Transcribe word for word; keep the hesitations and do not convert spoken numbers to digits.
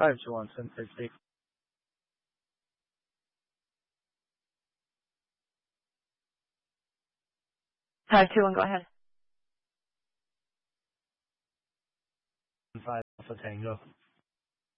five two one seven six eight. five two one, go ahead. Five Alpha Tango.